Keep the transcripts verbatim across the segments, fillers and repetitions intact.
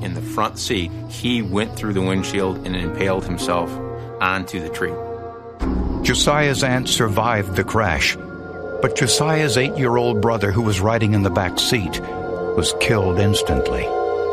in the front seat, he went through the windshield and impaled himself onto the tree. Josiah's aunt survived the crash, but Josiah's eight-year-old brother, who was riding in the back seat, was killed instantly.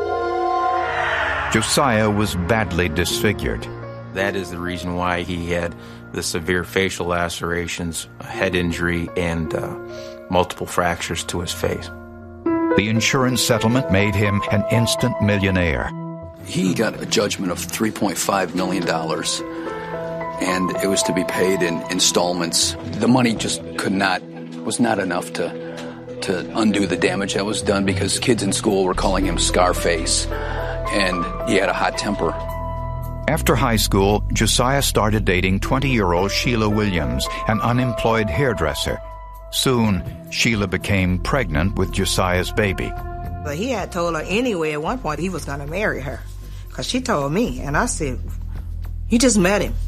Josiah was badly disfigured. That is the reason why he had the severe facial lacerations, a head injury, and uh, multiple fractures to his face. The insurance settlement made him an instant millionaire. He got a judgment of three point five million dollars, and it was to be paid in installments. The money just could not, was not enough to, to undo the damage that was done, because kids in school were calling him Scarface, and he had a hot temper. After high school, Josiah started dating twenty-year-old Sheila Williams, an unemployed hairdresser. Soon, Sheila became pregnant with Josiah's baby. But he had told her anyway at one point he was going to marry her, because she told me, and I said, you just met him.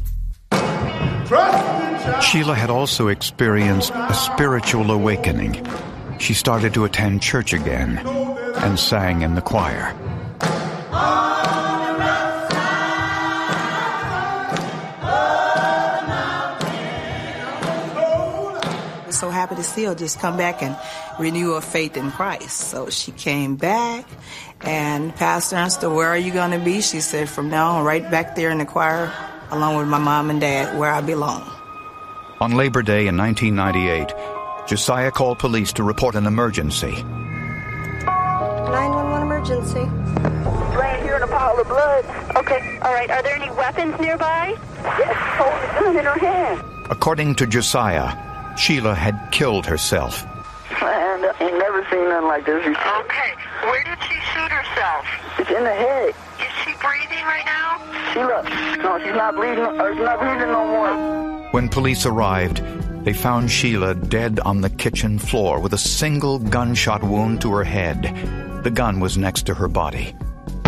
Sheila had also experienced a spiritual awakening. She started to attend church again and sang in the choir. So happy to see her just come back and renew her faith in Christ. So she came back, and Pastor asked her, where are you going to be? She said, from now on, right back there in the choir, along with my mom and dad, where I belong. On Labor Day in nineteen ninety-eight, Josiah called police to report an emergency. nine one one emergency. Laying here in a pile of blood. Okay, all right. Are there any weapons nearby? Yes, hold the gun in her hand. According to Josiah, Sheila had killed herself. Man, I ain't never seen nothing like this before. Okay, where did she shoot herself? It's in the head. Is she breathing right now? Sheila, no, she's not bleeding, or she's not breathing no more. When police arrived, they found Sheila dead on the kitchen floor with a single gunshot wound to her head. The gun was next to her body.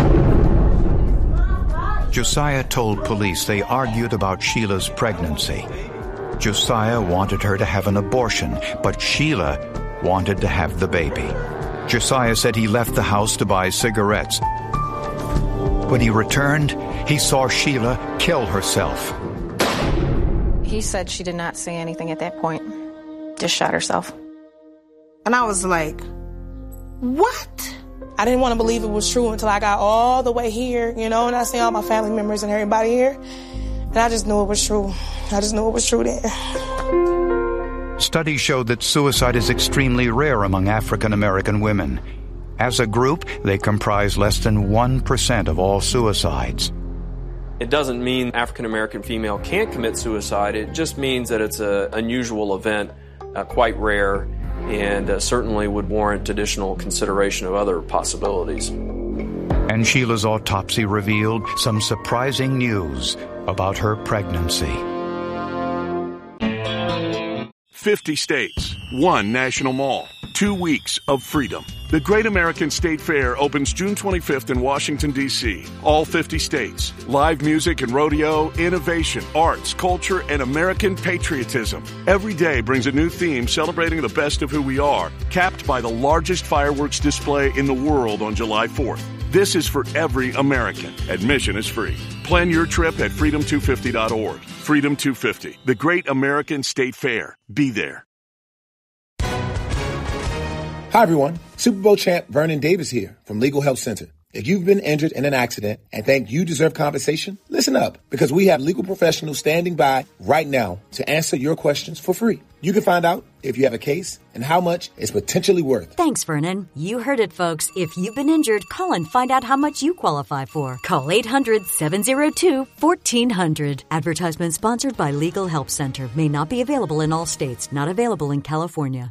Josiah told police they argued about Sheila's pregnancy. Josiah wanted her to have an abortion, but Sheila wanted to have the baby. Josiah said he left the house to buy cigarettes. When he returned, he saw Sheila kill herself. He said she did not say anything at that point. Just shot herself. And I was like, what? I didn't want to believe it was true until I got all the way here, you know, and I seen all my family members and everybody here. And I just knew it was true. I just knew it was true then. Studies showed that suicide is extremely rare among African American women. As a group, they comprise less than one percent of all suicides. It doesn't mean African American female can't commit suicide. It just means that it's an unusual event, uh, quite rare, and uh, certainly would warrant additional consideration of other possibilities. And Sheila's autopsy revealed some surprising news about her pregnancy. fifty states, one national mall, two weeks of freedom. The Great American State Fair opens June twenty-fifth in Washington, D C All fifty states. Live music and rodeo, innovation, arts, culture, and American patriotism. Every day brings a new theme celebrating the best of who we are, capped by the largest fireworks display in the world on July fourth. This is for every American. Admission is free. Plan your trip at freedom two fifty dot org. Freedom two fifty, the Great American State Fair. Be there. Hi, everyone. Super Bowl champ Vernon Davis here from Legal Help Center. If you've been injured in an accident and think you deserve compensation, listen up, because we have legal professionals standing by right now to answer your questions for free. You can find out if you have a case and how much it's potentially worth. Thanks, Vernon. You heard it, folks. If you've been injured, call and find out how much you qualify for. Call eight hundred, seven oh two, fourteen hundred. Advertisement sponsored by Legal Help Center. May not be available in all states. Not available in California.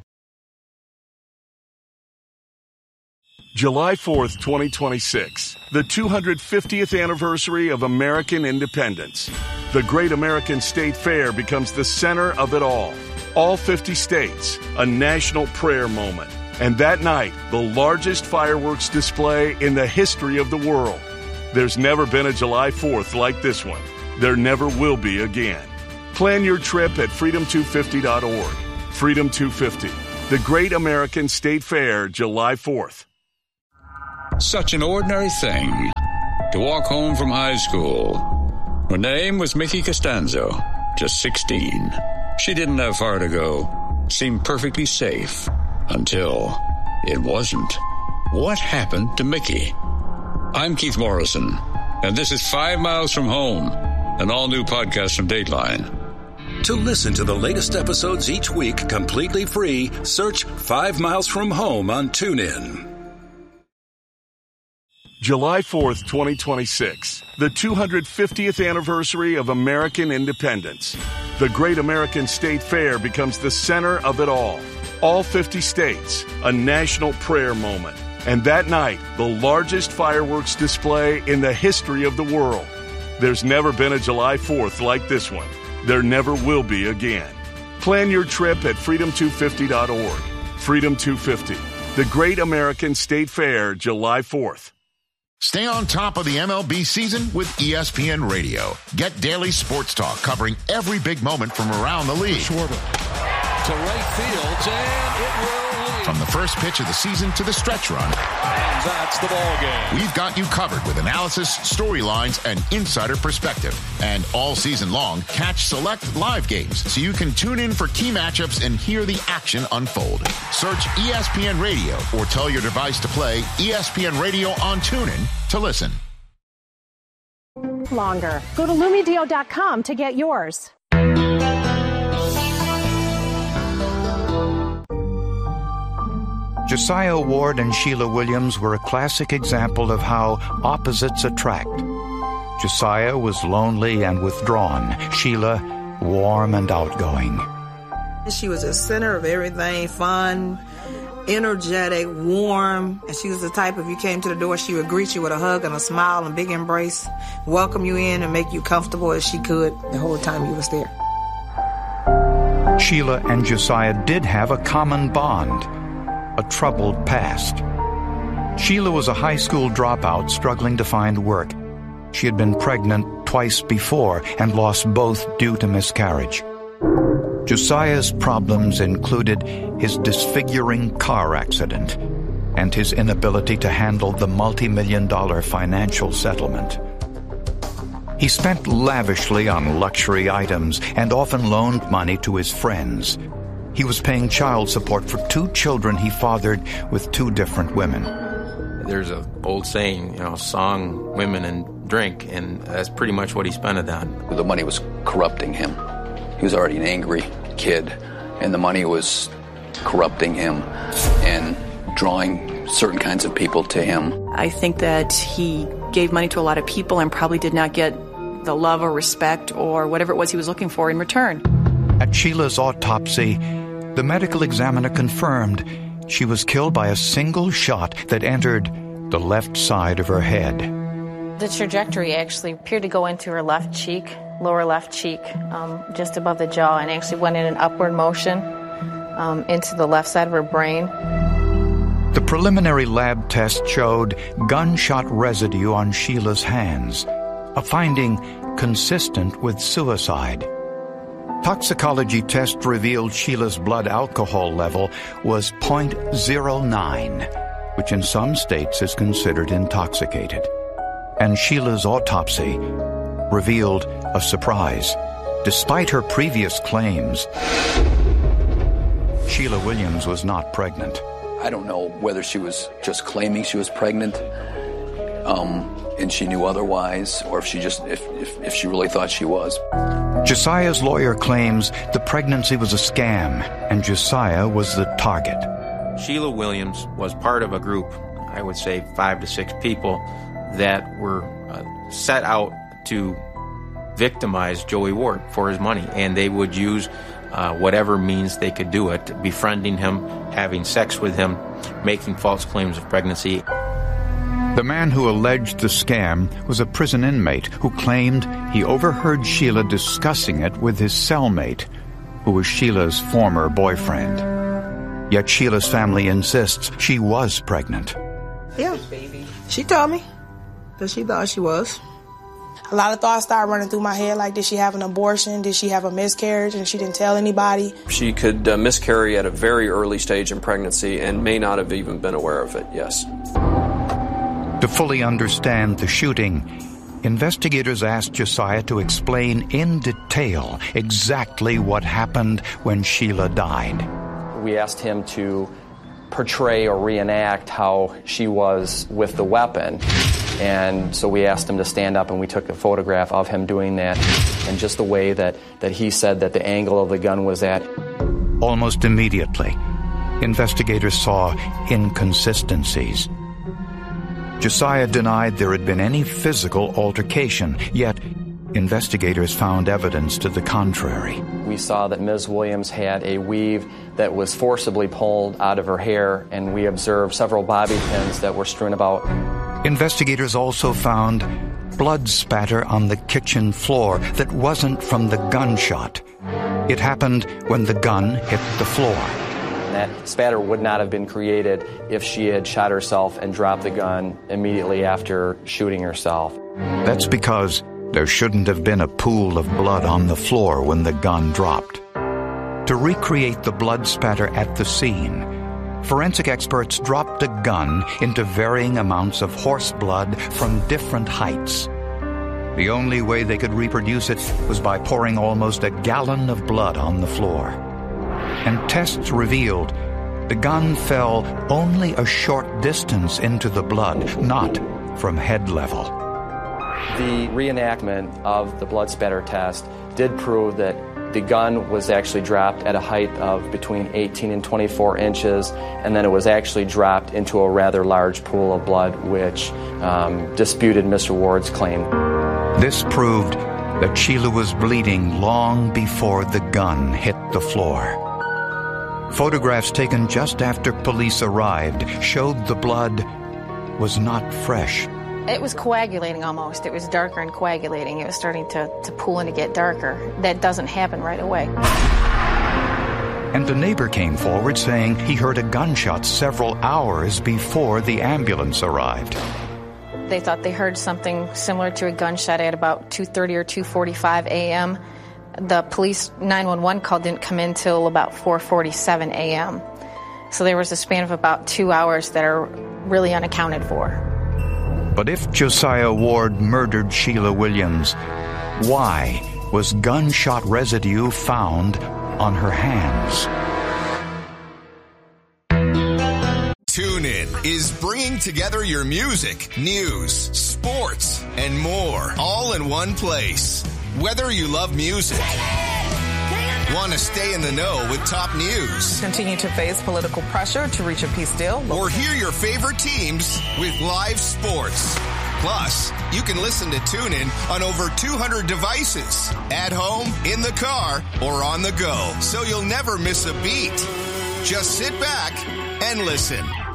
July fourth, twenty twenty-six, the two hundred fiftieth anniversary of American independence. The Great American State Fair becomes the center of it all. All fifty states, a national prayer moment. And that night, the largest fireworks display in the history of the world. There's never been a July fourth like this one. There never will be again. Plan your trip at freedom two fifty dot org. Freedom two fifty, the Great American State Fair, July fourth. Such an ordinary thing to walk home from high school. Her name was Mickey Costanzo, just sixteen. She didn't have far to go. Seemed perfectly safe until it wasn't. What happened to Mickey? I'm Keith Morrison, and this is Five Miles from Home, an all-new podcast from Dateline. To listen to the latest episodes each week completely free, search Five Miles from Home on TuneIn. July fourth, twenty twenty-six, the two hundred fiftieth anniversary of American independence. The Great American State Fair becomes the center of it all. All fifty states, a national prayer moment. And that night, the largest fireworks display in the history of the world. There's never been a July fourth like this one. There never will be again. Plan your trip at freedom two fifty dot org. Freedom two fifty, the Great American State Fair, July fourth. Stay on top of the M L B season with E S P N Radio. Get daily sports talk covering every big moment from around the league. Schwarber to right field, and it will lead. From the first pitch of the season to the stretch run. And that's the ball game. We've got you covered with analysis, storylines, and insider perspective. And all season long, catch select live games so you can tune in for key matchups and hear the action unfold. Search E S P N Radio or tell your device to play E S P N Radio on TuneIn to listen. Longer. Go to Lumideo dot com to get yours. Josiah Ward and Sheila Williams were a classic example of how opposites attract. Josiah was lonely and withdrawn. Sheila, warm and outgoing. She was a center of everything, fun, energetic, warm. And she was the type, if you came to the door, she would greet you with a hug and a smile and a big embrace, welcome you in and make you comfortable as she could the whole time you was there. Sheila and Josiah did have a common bond. A troubled past. Sheila was a high school dropout struggling to find work. She had been pregnant twice before and lost both due to miscarriage. Josiah's problems included his disfiguring car accident and his inability to handle the multi-million dollar financial settlement. He spent lavishly on luxury items and often loaned money to his friends. He was paying child support for two children he fathered with two different women. There's an old saying, you know, song, women, and drink, and that's pretty much what he spent it on. The money was corrupting him. He was already an angry kid, and the money was corrupting him and drawing certain kinds of people to him. I think that he gave money to a lot of people and probably did not get the love or respect or whatever it was he was looking for in return. At Sheila's autopsy, the medical examiner confirmed she was killed by a single shot that entered the left side of her head. The trajectory actually appeared to go into her left cheek, lower left cheek, um, just above the jaw, and actually went in an upward motion um, into the left side of her brain. The preliminary lab test showed gunshot residue on Sheila's hands, a finding consistent with suicide. Toxicology test revealed Sheila's blood alcohol level was zero point zero nine, which in some states is considered intoxicated. And Sheila's autopsy revealed a surprise. Despite her previous claims, Sheila Williams was not pregnant. I don't know whether she was just claiming she was pregnant, um, and she knew otherwise, or if she just if, if, if she really thought she was. Josiah's lawyer claims the pregnancy was a scam, and Josiah was the target. Sheila Williams was part of a group, I would say five to six people, that were uh, set out to victimize Joey Ward for his money, and they would use uh, whatever means they could do it, befriending him, having sex with him, making false claims of pregnancy. The man who alleged the scam was a prison inmate who claimed he overheard Sheila discussing it with his cellmate, who was Sheila's former boyfriend. Yet Sheila's family insists she was pregnant. Yeah, she told me that she thought she was. A lot of thoughts started running through my head, like, did she have an abortion? Did she have a miscarriage and she didn't tell anybody? She could uh, miscarry at a very early stage in pregnancy and may not have even been aware of it, yes. To fully understand the shooting, investigators asked Josiah to explain in detail exactly what happened when Sheila died. We asked him to portray or reenact how she was with the weapon. And so we asked him to stand up, and we took a photograph of him doing that, and just the way that, that he said that the angle of the gun was at. Almost immediately, investigators saw inconsistencies. Josiah denied there had been any physical altercation, yet investigators found evidence to the contrary. We saw that Miz Williams had a weave that was forcibly pulled out of her hair, and we observed several bobby pins that were strewn about. Investigators also found blood spatter on the kitchen floor that wasn't from the gunshot. It happened when the gun hit the floor. That spatter would not have been created if she had shot herself and dropped the gun immediately after shooting herself. That's because there shouldn't have been a pool of blood on the floor when the gun dropped. To recreate the blood spatter at the scene, forensic experts dropped a gun into varying amounts of horse blood from different heights. The only way they could reproduce it was by pouring almost a gallon of blood on the floor. And tests revealed the gun fell only a short distance into the blood, not from head level. The reenactment of the blood spatter test did prove that the gun was actually dropped at a height of between eighteen and twenty-four inches, and then it was actually dropped into a rather large pool of blood, which um, disputed Mister Ward's claim. This proved that Sheila was bleeding long before the gun hit the floor. Photographs taken just after police arrived showed the blood was not fresh. It was coagulating almost. It was darker and coagulating. It was starting to, to pool and to get darker. That doesn't happen right away. And a neighbor came forward saying he heard a gunshot several hours before the ambulance arrived. They thought they heard something similar to a gunshot at about two thirty or two forty-five a.m. The police nine one one call didn't come in till about four forty-seven a.m. So there was a span of about two hours that are really unaccounted for. But if Josiah Ward murdered Sheila Williams, why was gunshot residue found on her hands? TuneIn is bringing together your music, news, sports, and more all in one place. Whether you love music, want to stay in the know with top news, continue to face political pressure to reach a peace deal, or hear your favorite teams with live sports. Plus, you can listen to TuneIn on over two hundred devices, at home, in the car, or on the go, so you'll never miss a beat. Just sit back and listen.